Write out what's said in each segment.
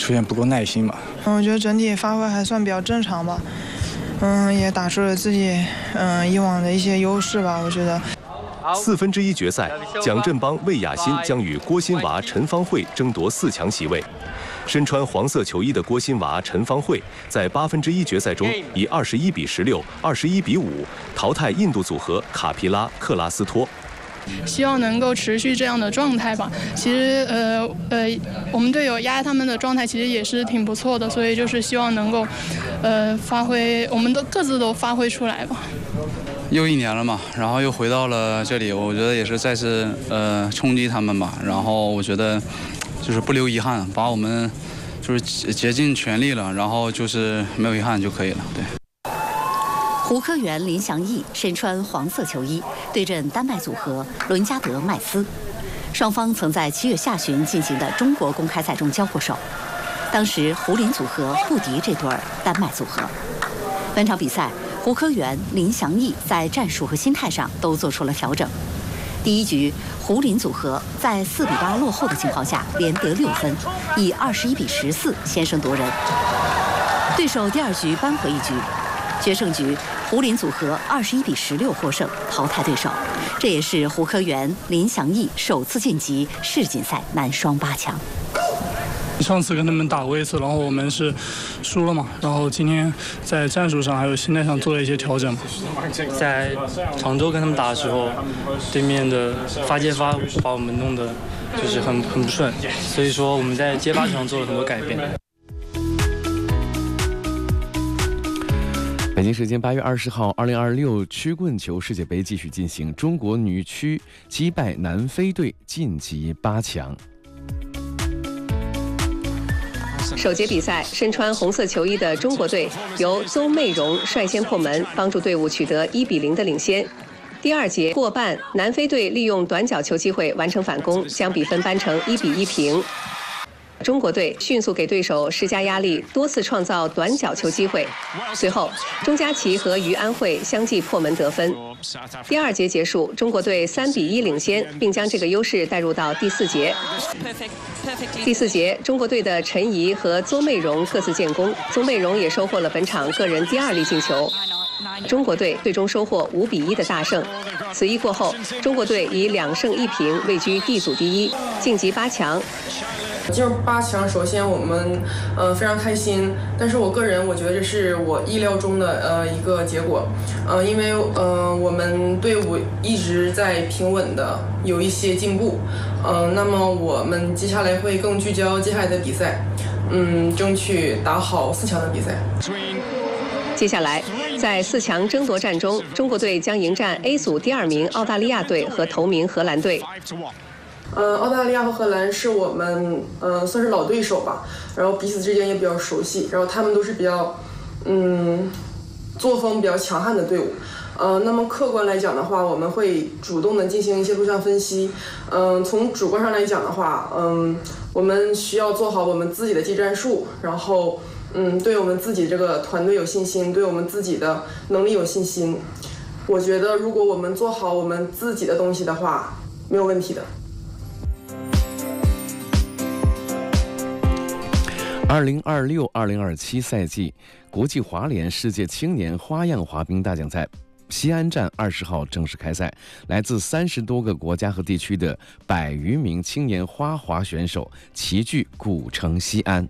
出现不够耐心嘛。 我觉得整体发挥还算比较正常吧。也打出了自己以往的一些优势吧，我觉得。 1/4决赛，蒋振邦、魏雅欣将与郭欣娃、陈芳慧争夺4强席位。身穿黄色球衣的郭欣娃、陈芳慧在1/8决赛中以21比16、21比5淘汰印度组合卡皮拉、克拉斯托。 希望能够持续这样的状态吧。其实我们队友压他们的状态其实也是挺不错的，所以就是希望能够发挥，我们都各自都发挥出来吧。 又1年了嘛，然后又回到了这里，我觉得也是再次冲击他们吧。然后我觉得就是不留遗憾，把我们就是竭尽全力了，然后就是没有遗憾就可以了。对。 胡科元、林祥义身穿黄色球衣，对阵丹麦组合伦加德麦斯。双方曾在7月下旬进行的中国公开赛中交过手，当时胡林组合不敌这对丹麦组合。本场比赛，胡科元、林祥义在战术和心态上都做出了调整。第1局，胡林组合在4比8落后的情况下连得6分，以21比14先声夺人。对手第2局扳回1局，决胜局胡林组合21比16获胜，淘汰对手。这也是胡科元、林祥义首次晋级世锦赛男双8强。 上次跟他们打过一次，然后我们是输了嘛，然后今天在战术上还有心态上做了一些调整。 在常州跟他们打的时候，对面的发接发把我们弄得就是很不顺，所以说我们在接发上做了很多改变。 北京时间8月20号，2026曲棍球世界杯继续进行，中国女区击败南非队晋级8强。 首节比赛，身穿红色球衣的中国队由邹媚蓉率先破门，帮助队伍取得1比0的领先。第2节过半，南非队利用短角球机会完成反攻，将比分扳成1比1平。中国队迅速给对手施加压力，多次创造短角球机会。随后，钟佳琪和于安慧相继破门得分。第2节结束，中国队3比1领先，并将这个优势带入到第4节。第4节，中国队的陈怡和邹媚蓉各自建功，邹媚蓉也收获了本场个人第2粒进球。中国队最终收获5比1的大胜。此役过后，中国队以2胜1平位居D组第1，晋级8强。 进入8强，首先我们非常开心，但是我个人我觉得这是我意料中的一个结果，因为我们队伍一直在平稳的有一些进步，那么我们接下来会更聚焦接下来的比赛，争取打好4强的比赛。 接下来，在4强争夺战中，中国队将迎战 A 组第2名澳大利亚队和头名荷兰队。 澳大利亚和荷兰是我们算是老对手吧，然后彼此之间也比较熟悉，然后他们都是比较作风比较强悍的队伍。那么客观来讲的话，我们会主动的进行一些录像分析。从主观上来讲的话，我们需要做好我们自己的技战术，然后对我们自己这个团队有信心，对我们自己的能力有信心。我觉得如果我们做好我们自己的东西的话，没有问题的。 2026-2027赛季国际滑联世界青年花样滑冰大奖赛西安站20号正式开赛，来自30多个国家和地区的100余名青年花滑选手齐聚古城西安。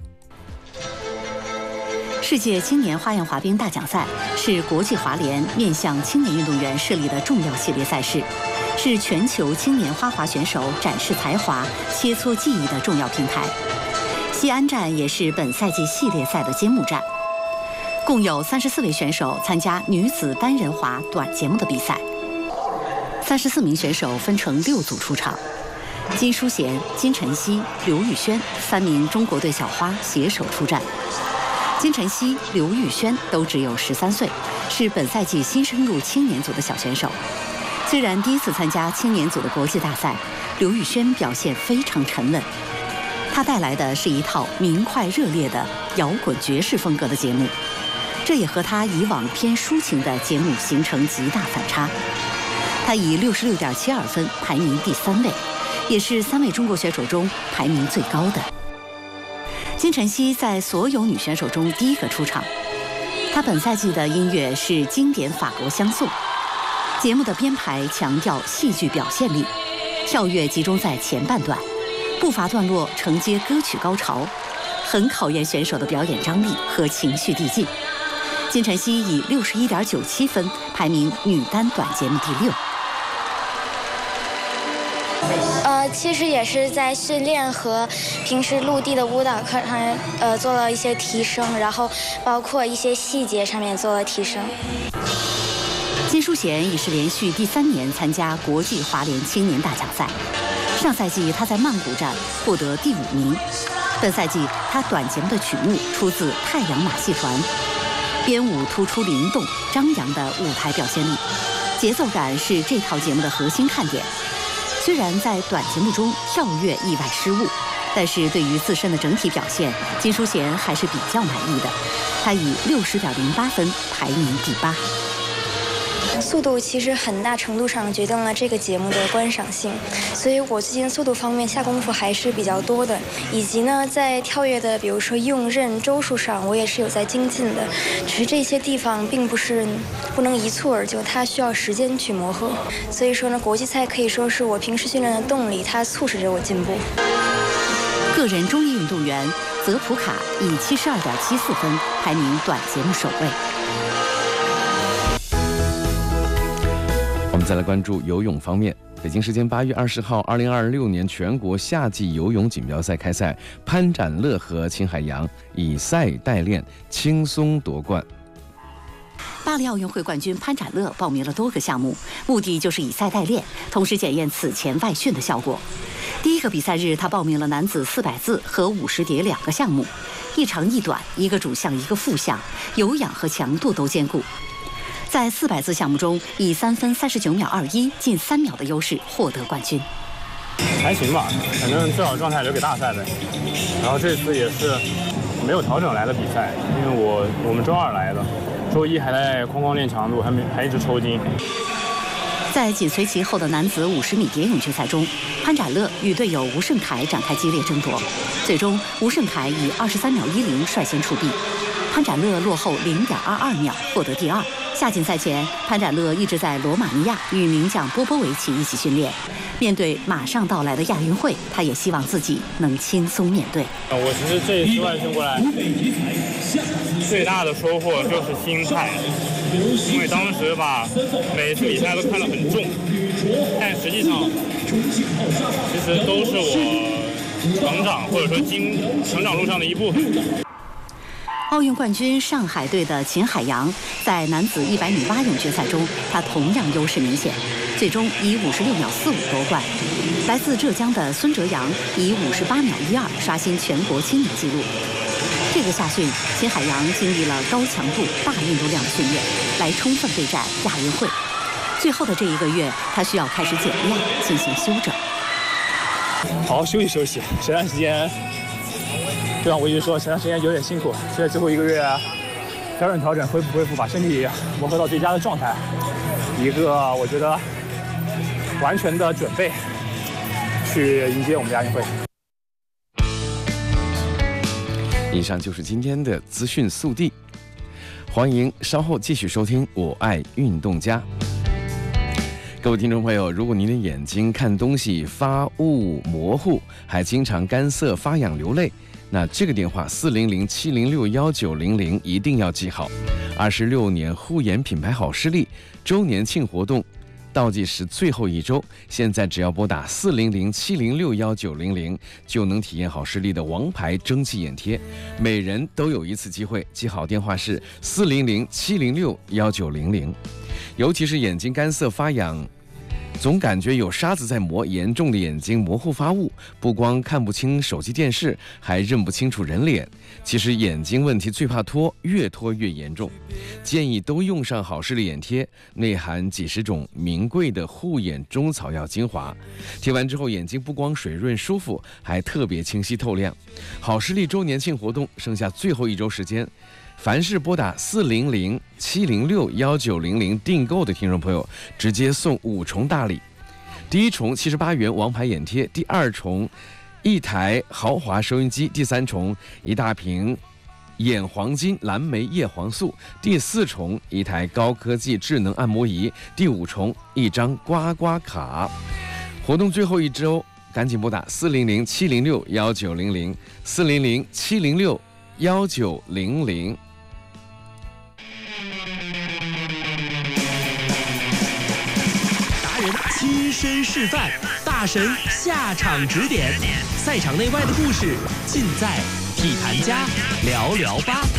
世界青年花样滑冰大奖赛是国际滑联面向青年运动员设立的重要系列赛事，是全球青年花滑选手展示才华、切磋技艺的重要平台。西安站也是本赛季系列赛的揭幕战，共有34位选手参加女子单人滑短节目的比赛。34名选手分成6组出场，金淑贤、金晨曦、刘雨轩3名中国队小花携手出战。金晨曦、刘雨轩都只有13岁，是本赛季新升入青年组的小选手。虽然第1次参加青年组的国际大赛，刘雨轩表现非常沉稳。他带来的是一套明快热烈的摇滚爵士风格的节目，这也和他以往偏抒情的节目形成极大反差。他以66.72分排名第3位，也是3位中国选手中排名最高的。 金晨曦在所有女选手中第一个出场，她本赛季的音乐是经典法国香颂。节目的编排强调戏剧表现力，跳跃集中在前半段，步伐段落承接歌曲高潮，很考验选手的表演张力和情绪递进。金晨曦以61.97分排名女单短节目第6。 其实也是在训练和平时陆地的舞蹈课上，做了一些提升，然后包括一些细节上面做了提升。 金淑贤已是连续第3年参加国际滑联青年大奖赛。上赛季她在曼谷站获得第5名。本赛季她短节目的曲目出自太阳马戏团，编舞突出灵动张扬的舞台表现力，节奏感是这套节目的核心看点。虽然在短节目中跳跃意外失误，但是对于自身的整体表现，金淑贤还是比较满意的。她以60.08分排名第8。 速度其实很大程度上决定了这个节目的观赏性，所以我最近速度方面下功夫还是比较多的，以及呢在跳跃的比如说用刃周数上我也是有在精进的，只是这些地方并不是不能一蹴而就，它需要时间去磨合。所以说呢，国际赛可以说是我平时训练的动力，它促使着我进步。 个人中艺运动员泽普卡以72.74分排名短节目首位。 我们再来关注游泳方面。北京时间8月20号，2026年全国夏季游泳锦标赛开赛，潘展乐和秦海洋以赛代练，轻松夺冠。 巴黎奥运会冠军潘展乐报名了多个项目，目的就是以赛代练，同时检验此前外训的效果。第一个比赛日，他报名了男子400字和50蝶2个项目，一长一短，一个主项一个副项，有氧和强度都兼顾。在400字项目中，以3分39秒21近3秒的优势获得冠军。 还行吧，反正最好状态留给大赛呗。然后这次也是没有调整来的比赛，因为我们周2来的，周1还在哐哐练强度，还一直抽筋。 在紧随其后的男子50米蝶泳决赛中，潘展乐与队友吴胜凯展开激烈争夺，最终吴胜凯以23秒10率先出臂，潘展乐落后0.22秒获得第2。下锦赛前，潘展乐一直在罗马尼亚与名将波波维奇一起训练。面对马上到来的亚运会，他也希望自己能轻松面对。 我其实这一次外训过来，最大的收获就是心态，因为当时吧，每次比赛都看得很重，但实际上，其实都是我成长或者说成长路上的一部分。 奥运冠军上海队的秦海洋在男子100米蛙泳决赛中，他同样优势明显，最终以56秒45夺冠。来自浙江的孙哲阳以58秒12刷新全国青年纪录。这个夏训，秦海洋经历了高强度、大运动量的训练，来充分备战亚运会。最后的这1个月，他需要开始减量进行休整， 好好休息休息。前段时间，就像我一直说，前段时间有点辛苦，现在最后1个月调整、恢复，把身体磨合到最佳的状态，一个我觉得完全的准备去迎接我们的亚运会。 以上就是今天的资讯速递，欢迎稍后继续收听《我爱运动家》。各位听众朋友，如果您的眼睛看东西发雾模糊，还经常干涩发痒流泪，那这个电话400-706-1900一定要记好。26年护眼品牌好视力周年庆活动倒计时最后1周，现在只要拨打400-706-1900就能体验好视力的王牌蒸汽眼贴，每人都有1次机会。记好电话是400-706-1900。尤其是眼睛干涩发痒，总感觉有沙子在磨，严重的眼睛模糊发雾，不光看不清手机电视，还认不清楚人脸。其实眼睛问题最怕脱，越脱越严重。建议都用上好视力眼贴，内含几10种名贵的护眼中草药精华，贴完之后眼睛不光水润舒服，还特别清晰透亮。好视力周年庆活动剩下最后1周时间，凡是拨打400-706-1900订购的听众朋友，直接送5重大礼。第1重78元王牌眼贴，第2重 1台豪华收音机，第3重1大瓶眼黄金蓝莓叶黄素，第4重1台高科技智能按摩仪，第5重1张刮刮卡。活动最后1周，赶紧拨打400-706-1900，400-706-1900。 达人亲身示范，大神下场指点，赛场内外的故事尽在体坛家聊聊吧。